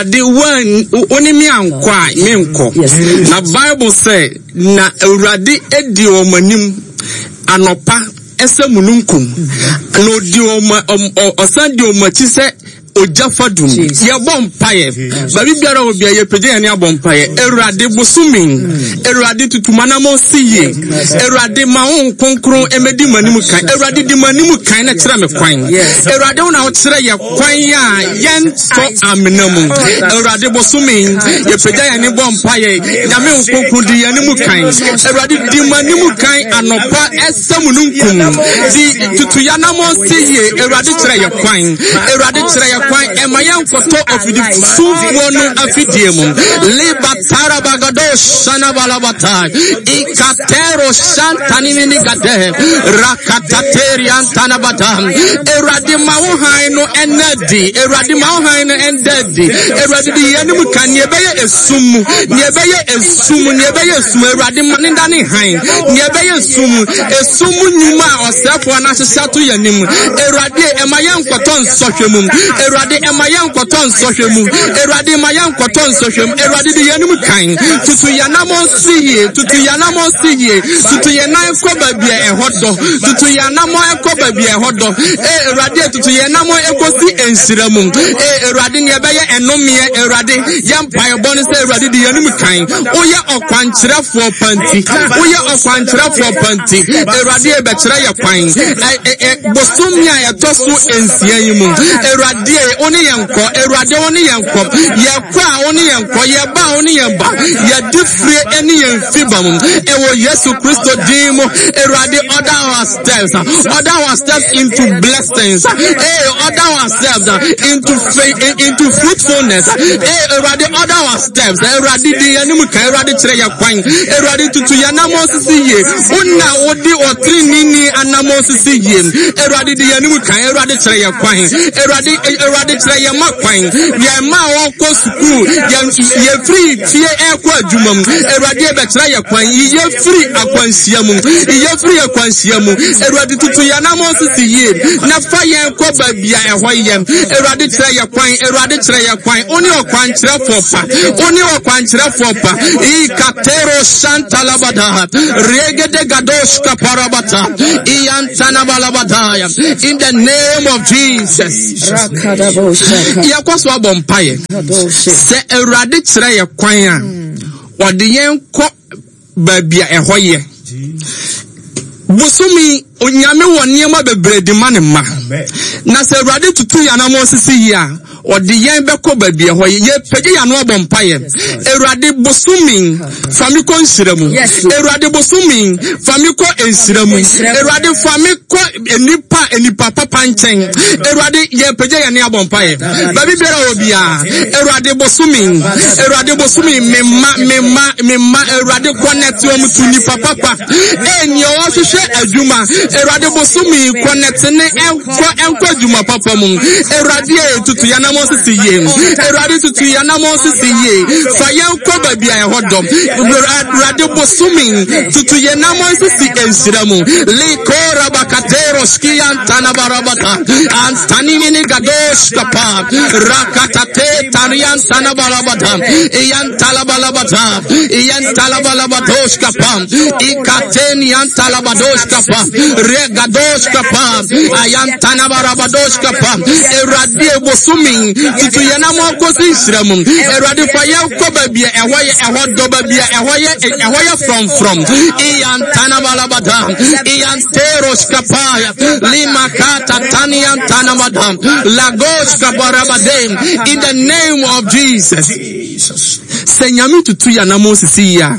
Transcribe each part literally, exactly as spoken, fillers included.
Erade one oni mi ankwa mi nko. Na Bible say na Erade edi omanim anopa ese mununkum. No di oma osan di omachi se Ojafadum, ya bompaye, babi biara obi ya pede ya ni abompaye, Erade bosumin, Erade tutumana mo siye, Erade maon konkron emedi manimu kan, Erade di manimu kan na tira me kwan, Erade una otira ya kwan ya yen so amenamu, Erade bosumin, ya pede ya ni bompaye, ya me konkron di ya ni mu kan, Erade di manimu kan anopa esamununkum, di tutuyana mo siye, Erade tira ya kwan, Erade tira ya Kwan emayan koto of the food one afidiem libatara bagado shana balabata ikatero shantani mini gade rakatateri antana badam eradi mawo haino enedi eradi mawo haino endedi eradi di yanu kan yebeye esum yebeye esum yebeye esum eradi maninda ni hain yebeye esum esum nyuma osefo na hyehyatu yanim eradi emayan koto nsohwemum Erade emayan koton sohwemu Erade mayan koton sohwemu Erade di yanum kan tutu yanamo siye tutu yanamo siye tutu yanai ko babia ehodo tutu yanamo eko babia ehodo eh Erade tutu yanamo ekosi ensiramu eh Erade ne beye enome Erade yampaye bonu se Erade di yanum kan oye okwankyerefo panti oye okwankyerefo panti Erade e bekyere ye kwan eh bosomia ya toso ensia yimu Erade oni yanko Erade oni yanko yakwa oni yanko yeba oni yamba ya difre eni yanfibam ewo Yesu Kristo dimo Erade order our steps order our steps into blessings eh order our steps into faith into fruitfulness eh Erade order our steps Erade di yanum kan Erade kire ya kwan Erade tutu yanamo sisiye onna odi otri nini anamo sisiye Erade di yanum kan Erade kire ya kwan Erade Erade kire ya makwan ya ma won ko school ya ye free tie e ko adwumam Erade be kire ya kwan ye free akwansia mu ye free akwansia mu Erade tutu yanamo sisiye na fa ye ko ba bia e hoyem Erade kire ya kwan Erade kire ya kwan oni okwan kire fofa oni okwan kire fofa I katero shantalabada regede gadosh kaparabata iyantana balabada in the name of Jesus yakwaso abompaye se Erade kire ye kwan a ode yen ko babia ehoye busumi onyame woniema bebredi manema na se Erade tutu yanamo sisi ya odi yen beko babie ho ye pege ya no abompaye Erade bosumin famiko nsiramu Erade bosumin famiko ensiramu Erade famiko enipa enipa papa nchen Erade ye pege ya ne abompaye babi bera obia Erade bosumin Erade bosumin memma memma memma Erade connect wo mutu nipa papa enyo hwehwe adwuma Erade bosumin connect ne enko enko adwuma papa mu Erade tutu yana Moses ye Erade tutu yana Moses ye fayan ko babia e hodom Erade bosumin tutu yana Moses ensiramu likora bakatero skian tanabarabata antani mini gadosh kapa rakatate tarian tanabarabata iyan talabalabata iyan talabalabadosh kapa ikateni an talabadosh kapa regadosh kapa ayan tanabarabadosh kapa Erade bosumin tutu yana mo kosi nsiramu Erade faya ko babia ehoye ehodo babia ehoye ehoye from from iyan tanabalabata iyan teros kapaya lima kata tanian tanabadam lagos kabarabadem in the name of Jesus senyami tutu yana mo sisi ya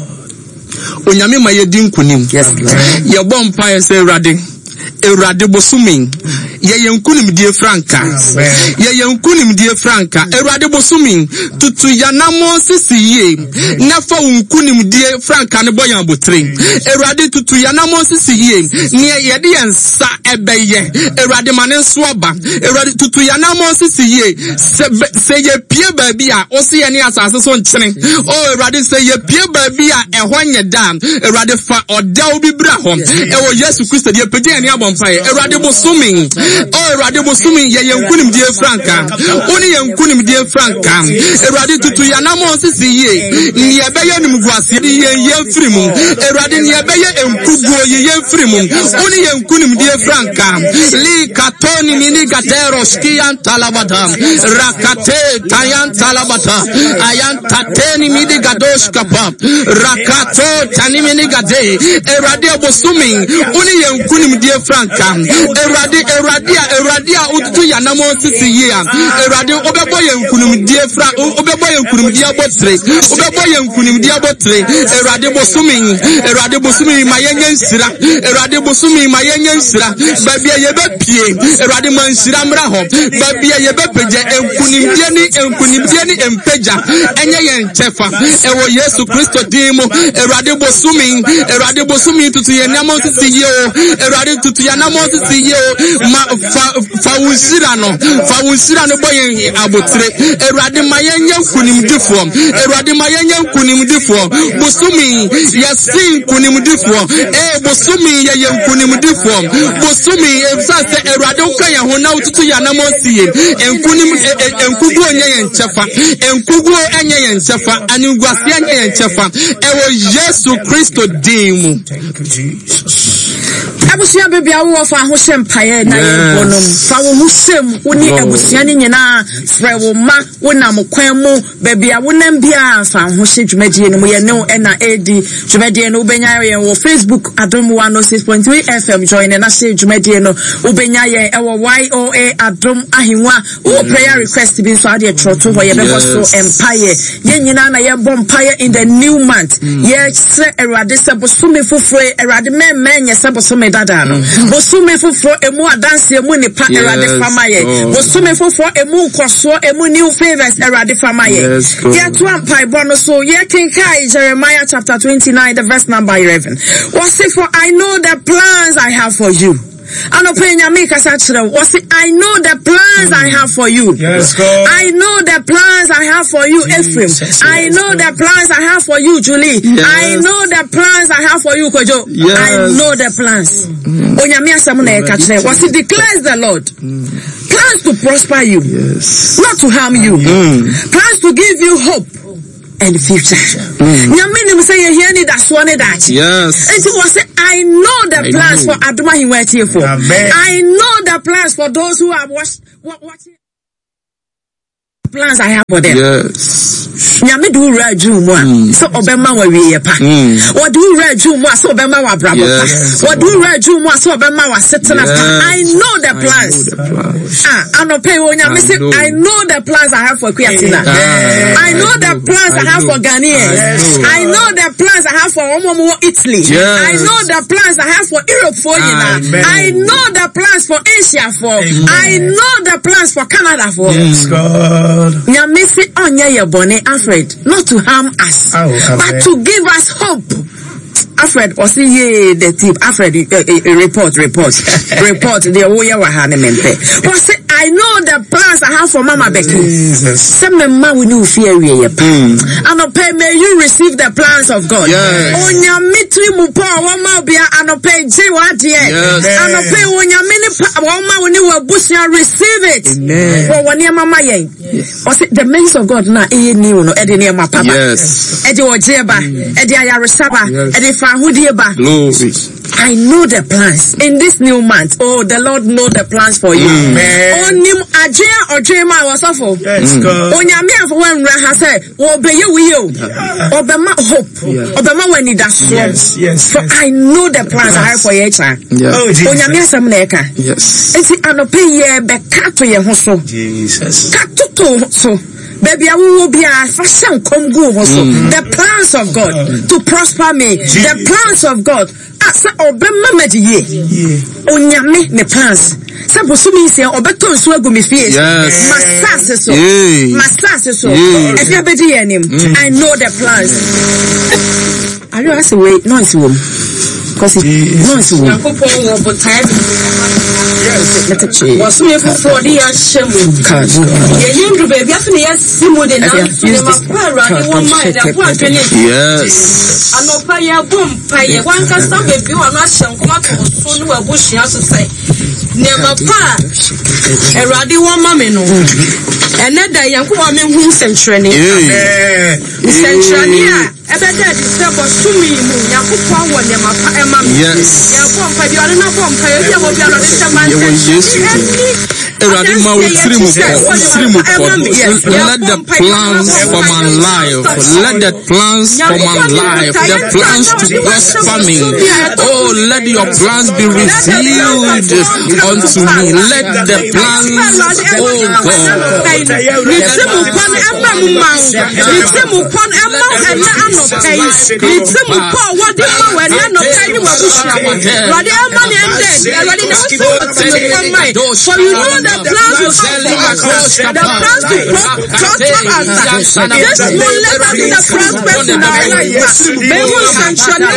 onyame mayedin kunim ye bompa ye se Erade Erade bosumin ye yenkunim die franka ye yenkunim die franka Erade bosumin tutu yanamo sisiye nafa unkunim die franka ne boyan botre Erade tutu yanamo sisiye ne ye de ensa ebeye Erade manenso aba Erade tutu yanamo sisiye se ye pie baabi a o se ye ne asase so nkyene o Erade se ye pie baabi a ehonye da Erade fa odaw bi bra ho e wo Yesu Kristo de pede ne abompaye Erade bosumin oh Erade bosumi ye yenkunim die franka oni yenkunim die franka Erade tutu ya na mo sisi ye ni ebeye nimguase ni ye yefiri mu Erade ni ebeye enkuguo ye yefiri mu oni yenkunim die franka li katoni mini gatero skian talabata rakate tayan talabata ayan tateni mini gadosh kapa rakato tani mini gade Erade bosumi oni yenkunim die franka Erade Erade Erade ututu ya na mo sisi ye Erade obebo yenkunim die fra obebo yenkunim die abotre obebo yenkunim die abotre Erade bosumi Erade bosumi mayenye nsira Erade bosumi mayenye nsira babia ye bepie Erade mansira mra ho babia ye bepeje enkunim die ni enkunim die ni empeja enye ye nchefa ewo Yesu Kristo dimo Erade bosumi Erade bosumi tutu ye na mo sisi ye Erade tutu ya na mo sisi ye ma fa fa unsira no fa unsira no boye abotre Erade mayenye nkunim difo Erade mayenye nkunim difo bosumi yasin nkunim difo eh bosumi ye ye nkunim difo bosumi efsase Erade uka ya ho na ututu ya na mo siye enkunim enkugu onye ye nchefa enkugu enye ye nchefa anigwase enye ye nchefa ewo Yesu Kristo dimu. Thank you, Jesus. Abusia baby awo fa ho shempaye na yekonom fa wo husem woni abusia ni nyina frɛ wo ma wonam kwan mu baby awo nam bia fa ho hye dwumadie no mu ye ne na edi dwumadie no ubenya ye wo Facebook Adom one oh six point three F M join na hye dwumadie no ubenya ye e wo Y O A Adom Ahenwa wo prayer request bi so ade troto ho ye be so empire ye nyina na ye bom empire in the new month ye se Erade se bosome foforo Erade men men ye se bosome dada no bosome foforo emu adanse emu nipa Erade fama ye bosome foforo emu koso emu new favors Erade fama ye ye to ampai bono so ye kinkai Jeremiah chapter twenty-nine the verse number eleven was say for I know the plans I have for you. I know I know the plans I have for you. Yes, God. I know the plans I have for you, Ephraim. Jesus, I know the plans I have for you, Julie. Yes. I know the plans I have for you, Kojo. Yes. I know the plans. Mm. Was it declares the Lord? Mm. Plans to prosper you, Yes. not to harm you. Mm. Plans to give you hope and future. Nyamini say you hear ni that's one that. Yes. And it was say I know the I plans know. for Adoma Hiweti for. Amen. I know the plans for those who have watched what watching plans I have for them. Yes. Nyame do ra dwumu a so obema wa wiye pa. Wo do ra dwumu a so obema wa brabo pa. Wo do ra dwumu a so obema wa setena pa. I know the plans. Ah, anope wo nyame say I know the plans I have for Kwiatina. I know the plans I have for Ghanaians. I know the plans I have for Omomo Italy. I know the plans I have for Europe for you. I know the plans for Asia for. I know the plans for Canada for. Yes, God. Nyame say onye ye bone Alfred, not to harm us, oh, but to give us hope. Alfred, or see ye the tip. Alfred, uh, uh, report, report, report. The way you are mente. Was say I know the plans I have for Mama Becky. Jesus. Some man we know fear we yep. And pay may you receive the plans of God. Yes. Onya mitri mupo wama bia and pay je wadie. Yes. And pay onya mini wama wani wabusia receive it. Amen. For one year mama yen. Or say the means of God na e new no edi near my papa. Yes. Edi ojeba, edi ayarisaba, edi fahudieba. Glory. I know the plans in this new month. Oh, the Lord know the plans for you. Amen. Onim ajea ojema wasofo. Yes, God. Onyame afo wen raha say, "Obeye wi o." Obema hope. Obema weni da so. Yes, yes. For I know the plans I have for you, child. Oh, Jesus. Onyame asem na eka. Yes. Enti anope ye be kato ye ho so. Jesus. Kato to so. Baby, I will be a fashion come go also. The plans of God to prosper me. The plans of God. Asa obema medie. Onyame ne plans. Sabu sumi se obeto nso agu me fie. Masase so. Masase so. If you be him, I know the plans. Are you asking wait? No, it's home. because it noise will. Let it change. Was me for forty years. You knew baby, after the yes, Simo did not use this card. One mind, that one finish. Yes. I know fire boom, fire. One can stop if you are not some come out of soon where bush has to say. Never pa. A radi one mammy no. Another young woman who century. Century. Ever dead is there was to me. Yakupa one, Yamapa, Emma. Yes. Yapompa, you are not pompa. You are not a man. Let the plans for my life, let the plans for my life, the plans to prosper me. Oh, let your plans be revealed unto me. Let the plans, oh God. For you know the plans to prosper, the plans to prosper us. This will let us be the prosperous in our life. They will sanctuary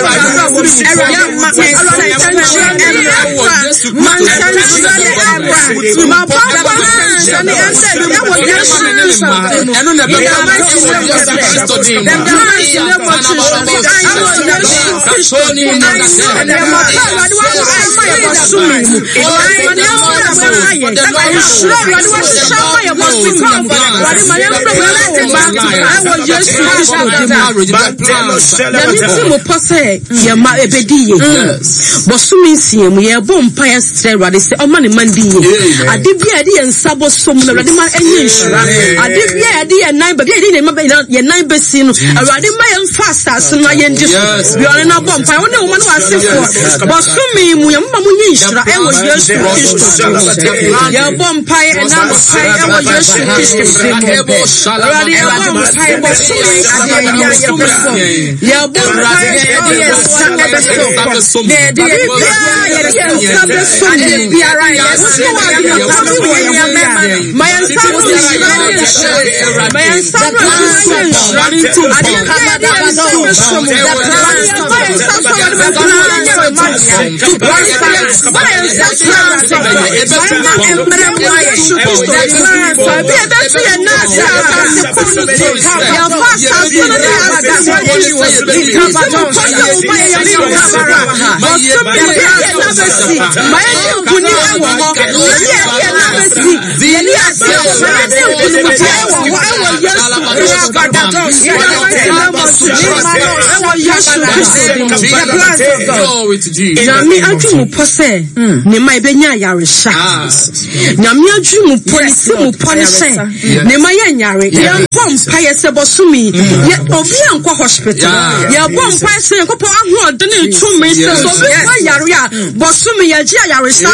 Nami aju pose ne mai benya yaresha Nami aju polisi mu ponse ne mai anyare ya bom paye se bosumi ye obi ankwa hospital ya bom paye se kopo aho de ne tumi se so bi yare ya bosumi ya ji yaresha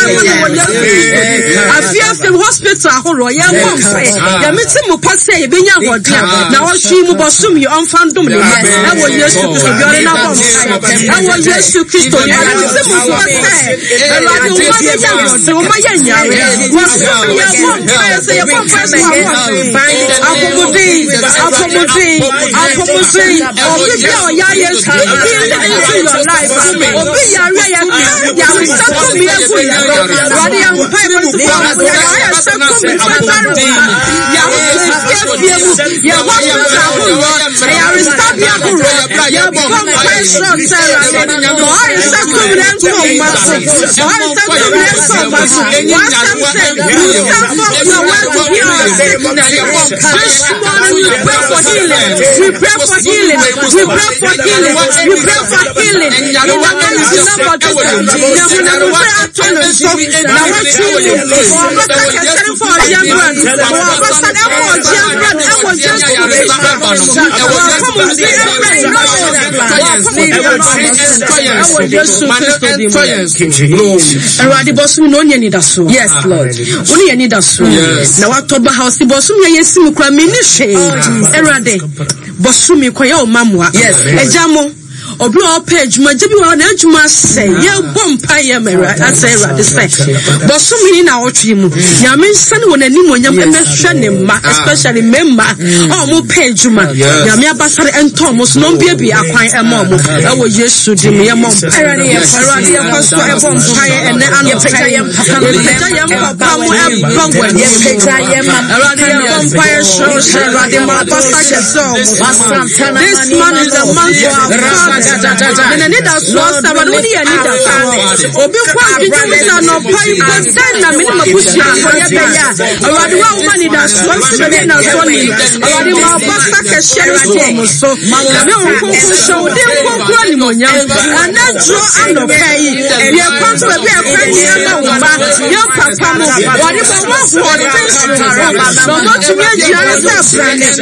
afia se hospital ahoro ya bom paye ya meti mu pose ye benya hodia na wo hwi mu bosumi on fandom ne na wo Yesu Kristo bi ore na bom paye na wo Yesu Kristo ya meti mu pose Eradi wo ma ya wo ma ya nyare wo so ya bom paye se ya bom paye Apomodi, apomodi, apomodi. Obi bi o ya Yesu into your life. Obi ya re ya ya we settle me for you. Radi ya pay for the ya settle me for you. Ya we give you ya what you say. Ya restart ya go. Ya become question seller. No I settle me for you. So I settle me for you. What I'm saying, you stand for your word to be on. This morning we pray for healing. We pray for healing. We pray for healing. We pray for healing. You want to see somebody. You want to pray at all. Now what's healing? Or what I can tell for a young man. Or what I can for a young man. I was just to be come on, say everything. No, I was just to be Eradi bosu no nya ni daso. Yes, Lord. Oni nya ni daso. Na watoba house bosu nya yesi kura mini she Erade bosu mi koye o mamwa yes ejamo obi o page ma jebi wa na adwuma sɛ ye bom pa ye mera asɛ Awurade sɛ bosumi na wotwe mu nyame nsane wɔ nanim onyam na hwɛ ne ma especially memma o mo page ma nyame abasare ento mo so no bia bia akwan ɛma mo ɛwɔ Yesu di me ye mom Awurade ye Awurade ye paso ɛbom pa ye ene ano pɛja ye pɛja ye papa mo ɛbam wɔ ye pɛja ye ma Awurade ye bom pa ye show Awurade ma pastor ye so this man is a man for our father and need us so somebody we need us obi kwa dwuma no pai percent na me ma bushi ko ye be ya Awurade wa woman need us so so be na so ni Awurade ma pastor ke share so mo so me o ko ko show de ko ko ni mo nya ana dro ano pai ye kwanto be e kwa ni ama wo ba yo papa mo wori bo wo ho de no go to me jia se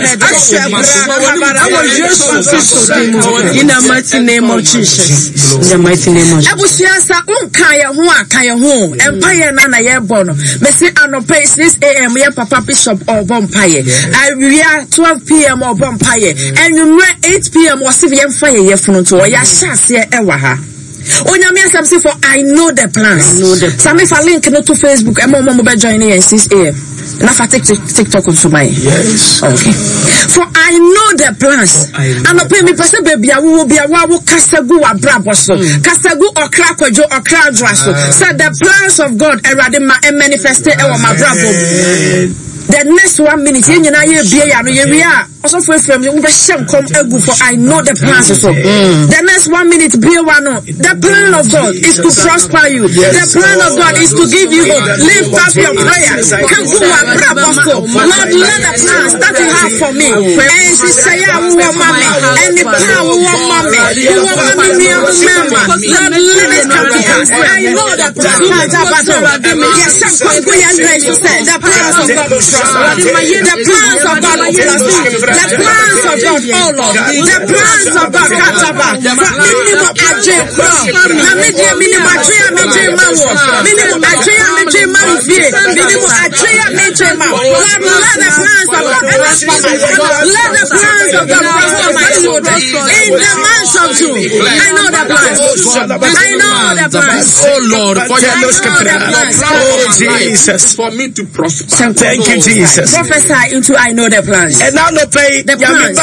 in the mighty name of Jesus. In the mighty name of Jesus. Ebusiasa unkaya ho akaya ho empire na na ye bono. Me say anope six a m ye papa bishop or bompaye. I we are twelve p m or bompaye. And you eight p m was if ye fire ye funu to ya shase e wa ha. Onyame asam say for I know the plans. Some if I link no to Facebook e mo mo be join here six a m na fa TikTok on my yes okay for I know the plans and pay me person baby a wo bia wo kasagu abrabo so kasagu okra kwadwo okra adwa so said the plans of God erade ma manifest e wo ma brabo the next one minute ye nyina ye bia ya no ye wi a also for from you be shem come egu for I know the plans so the next one minute bia wa no the plan of God is to prosper you the plan of God is to give you hope lift up your prayers can go abrabo so Lord let the plans that you have for me and she say I will mommy and the plan will mommy you will mommy me mama Lord let it come to pass I know the plans yes come go ya say the plans of God the plans of God will prosper. The plans of God, oh Lord. The plans of God, Kataba. Minimum Ajay Pro. Minimum Ajay Ajay Mawo. Minimum Ajay Ajay Mawo. Minimum Ajay Ajay Mawo. Let the plans of God prosper. Let the plans of God prosper my children. In the month of June, I know the plans. I know the plans. Oh Lord, for your plans. Oh Jesus, for me to prosper. Thank you, Jesus. Prophesy into I know the plans. And now no pay the plans.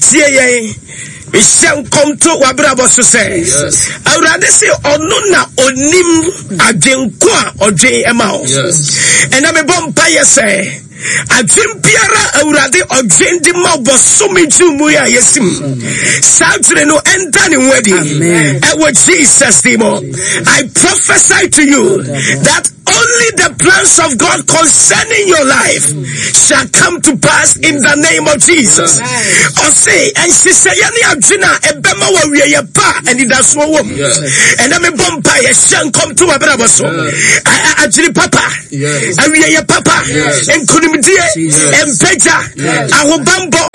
Ishem come to wabrabo so say. Awurade say ono na onim agenkwa odwen ema o. And na me bompa ye say adwen biara awurade odwen di ma bosomi jumu ya yesim. Sadre no enter ni wedi. E wo Jesus name. I prophesy to you that only the plans of God concerning your life shall come to pass in the name of Jesus. Or say, and she say, Yani Abjina, Ebema wa wiye pa, and it does so wom. And I'm a bomba, a shan come to a braboso. Ajili papa, a wiye papa, and Kunimidie, and Peja, Ahobambo,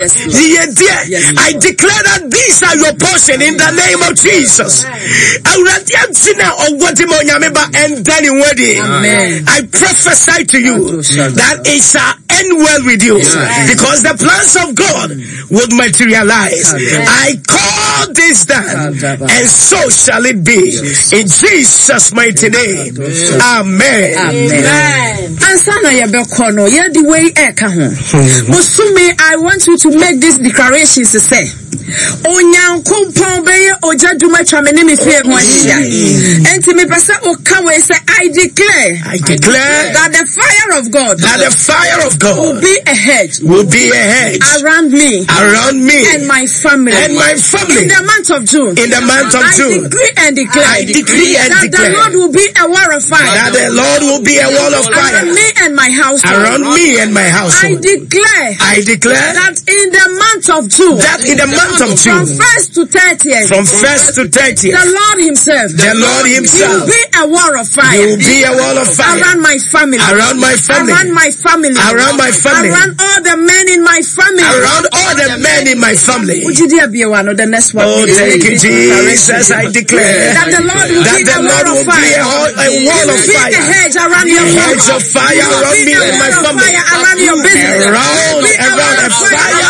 I declare that these are your portion in the name of Jesus. Auradiabjina, or what and Danny Weddy. I prophesy to you that it shall end well with you because the plans of God would materialize. I call this down and so shall it be in Jesus' mighty name. Amen. Amen. Ansana yabekono ye the way eka ho. Musumi, I want you to make this declaration to say Onyankopon beye ojaduma twamene me fie ho ahia. Enti me pese o ka we say I declare I declare that the fire of God that the fire of God will be a hedge will be a hedge around me around me and my family and my family in the month of June. In the month of I June, I decree and declare, I decree and that declare the Lord will be a wall of fire. That the Lord will be a wall of fire around me and my household. Around me and my household. I declare, I declare that in the month of June, that in the month of June, from first to thirtieth, from first to thirtieth, the Lord Himself, the Lord Himself, will be a wall of fire. He will be a wall of fire around my family, around my family, around my family, around my family, around all the men in my family, around all the men in my family. Would you dare be one or the next one? Oh, thank you, Jesus. I declare that the Lord will, that be, the a Lord will be a, a wall of fire, a hedge around your a hedge of fire around me and my family, around your business, around, around a fire around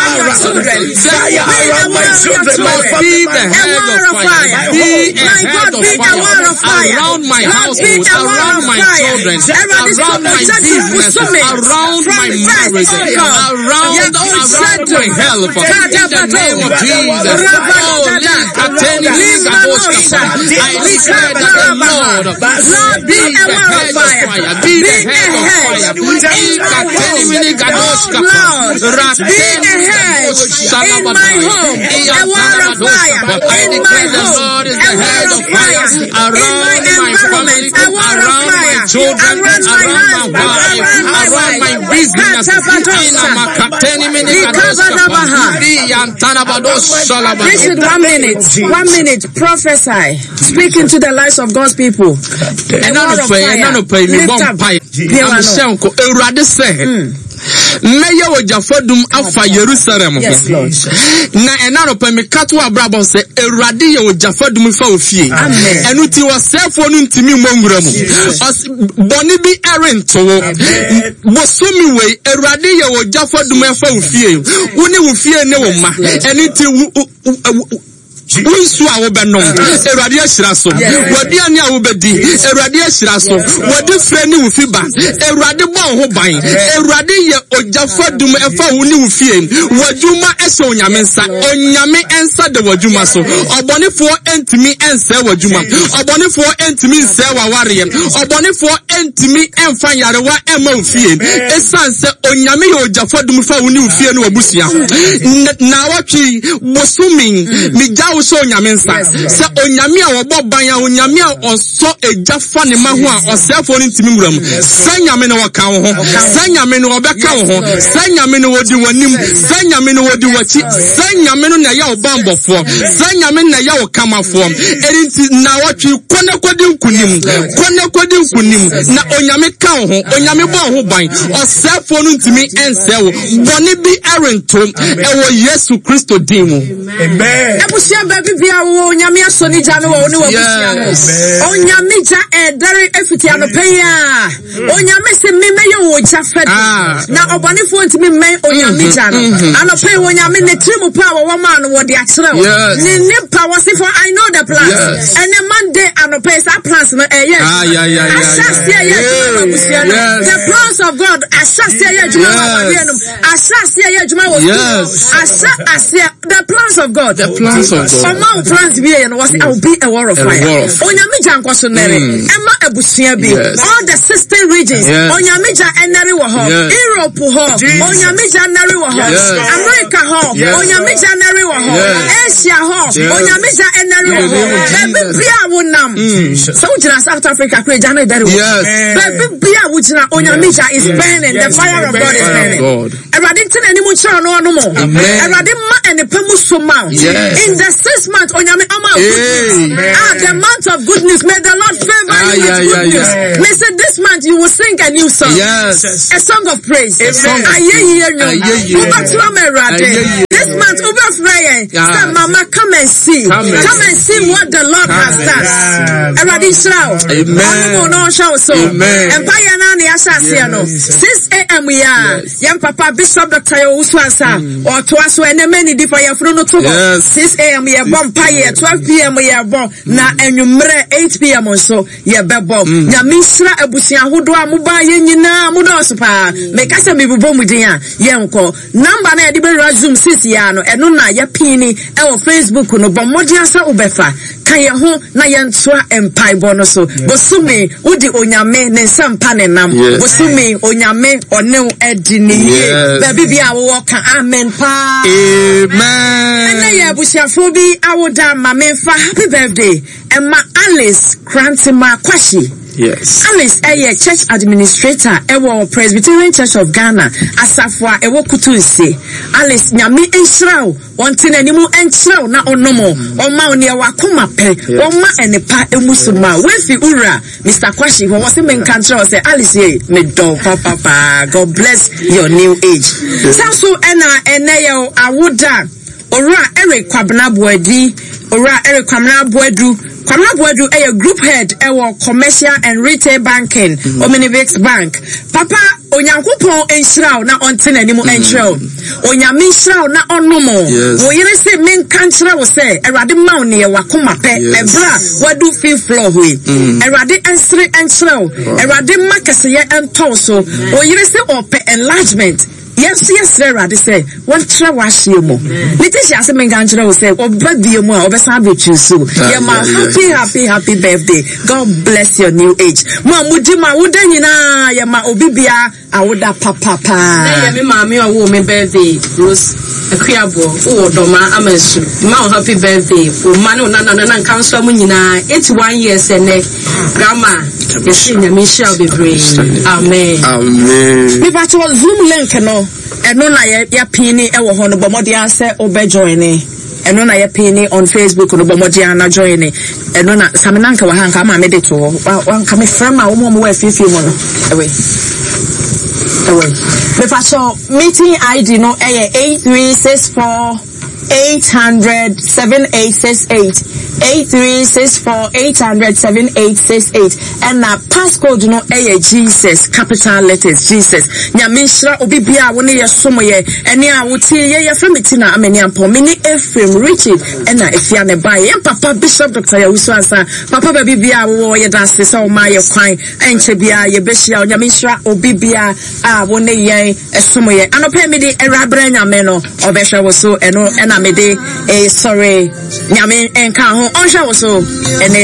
children. Fire around my children. Lord, be the head of fire. Be a My head God, of be a wall of fire fire. around my Lord, be household, a wall around of my fire. children, Everybody around my stop the business, around my marriage, around around my health. In the name of Jesus. Oh, Likateni Ligadoshka. I declare that the Lord be the head of fire. Be the head of fire. Likateni Ligadoshka. Rateni in my home, a wall of fire. I declare the Lord is the head of fire around my family, around my children, around my wife, around my business. This is one minute. One minute. Prophesy. Speaking to the lives of God's people. And none of pay, none of pay me one pie. I'm saying, Erade say. Meya wajafodum afa Jerusalem. Yes, Lord. Na enano pe me katwa brabo se Erade ye wajafodum fa ofie. Amen. Enu ti wasefo nu ntimi monwura mu. Boni bi erento wo. Bosomi we Erade ye wajafodum fa ofie. Woni ofie ne wo ma. Enu ti Unsu a wobenom Erade ahyira so wadi ani a wobedi Erade ahyira so wadi freni wo fiba Erade bo ho ban Erade ye ojafadum efa wo ni wo fie wadwuma ehye onyame nsa onyame ensa de wadwuma so obonefo entimi ense wadwuma obonefo entimi nse waware obonefo entimi emfa yarewa ema wo fie esanse onyame ye ojafadum fa wo ni wo fie no wabusia na watwi bosumi mijawo so onyame nsa se onyame a wobo ban a onyame a oso ejafa ne ma ho a osefo ne ntimi muram se nyame ne woka wo ho se nyame ne wobeka wo ho se nyame ne wodi wanim se nyame ne wodi wachi se nyame no na ya obambofo se nyame na ya okamafo erinti na watwi kone kodi nkunim kone kodi nkunim na onyame ka wo ho onyame bo ho ban osefo no ntimi ense wo bone bi erento ewo Yesu Kristo dimu. Amen. Bibia wo nyame asoni ja no wo ne wabusia no onyame ja edare efitia no peya onyame se memeye wo ja fed na obonefo ntimi men onyame ja no ano pe wo nyame ne trimu pa wo ma no wo de akere wo ne ne pa wo se for I know the plans and the Monday ano pe sa plans no eh yes ah yeah yeah yeah the plans of God asase ye juma wa bi enum asase ye juma wo asase the plans of God the plans of God among plans be and was I will be a war of fire. Onyame janko so nere. Emma abusua bi. All the sixteen regions. Onyame ja enere wo ho. Europe ho. Onyame ja enere wo ho. America ho. Onyame ja enere wo ho. Asia ho. Onyame ja enere wo ho. Baby bia wo nam. So jina South Africa kure jana dare wo. Baby bia wo jina onyame ja is burning. The fire of God is burning. Erade tin ani mu chira no no mo. Erade ma ene pemu so ma. In the sixth month onyame ama ah the month of goodness, may the Lord favor ah, you with yeah, good yeah, news yeah. May say this month you will sing a new song, yes, a song of praise, a song of praise. This month over Friday say mama come and see come and, come and see what the Lord come has done. Everybody shout amen. No shout so empire na ne asase no six a m we are yam papa Bishop Doctor Uswansa or to us when many different yafro no to six a m we are Vampire twelve p m ye bo na enwumre eight p m so ye bebo nya misra abusia hodo amuba ye nyina mudo so pa me kasa me bubo mudin a ye nko number na ye de be zoom six ya no eno na ye pini e wo Facebook no bo modian sa ubefa kan ye ho na ye ntoa empai bo no so bosumi udi onyame ne nsampa ne nam bosumi onyame one edi ni ye ba bibia wo kan amen pa amen na ye abusia fo bi awoda mamenfa happy birthday Emma Alice Krantima Kwashi. Yes. Alice a church administrator ewo Presbyterian Church of Ghana asafwa ewo kutunse. Alice nyame enhiraw wonte nanimu enhiraw na onomo oma oni e wakoma pe oma enepa emusuma wefi ura Mister Kwashi wo wose menkantra say Alice ye me don papa pa God bless your new age. So ena eneyo awoda Ora Eric Kwabena Boadi, Ora Eric Kwabena Boadu, Kwabena Boadu a group head ewo commercial and retail banking, mm-hmm. Omnibix Bank. Papa onyankopon enhyiraw na onte nanim enhyiraw onyame hyiraw na onomo wo yire se menka nkyiraw se Awurade maw ne wakoma pe ebra wadu fi floor we Awurade ensre enhyiraw Awurade makase ye ento so wo yire se ope enlargement yes yes Awurade say what try wash you mo letitia ase menka nkyiraw se obadie mu a obesa abechu so ye ma happy happy happy birthday. God bless your new age ma mudi ma woda nyina ye ma obibia awoda papa pa na ye me maami owo me birthday Rose Akuabo o doma amansu ma happy birthday o ma no na na na nkan so mu nyina eighty-one years ene grandma yesi nyame shall be praised. Amen. Amen. Me ba to Zoom link no eno na ye ya pini e wo ho no bomodi ase obe join eno na ye pini on Facebook no bomodi ana join eno na saminanka wa hanka ma me de to wan ka me frame a wo mo wa fifi mo no ewe ewe me fa so meeting I D no eh eight three six four eight hundred seven eight six eight eight three six four eight hundred seven eight six eight and na passcode no eh Jesus capital letters Jesus nyamishra obibia wo ne yesomo ye ene a wotie ye ye framitina amani ampo mini Ephraim Richard ena efia ne bae ye papa Bishop Doctor Yawusu Ansa papa ba bibia wo ye dase so ma ye kwan enche bia ye behia nyamishra obibia a wo ne ye esomo ye anopa mi di erabra nyame no obehwe wo so eno ena me de eh sorry nyame enka ho onhwe wo so ene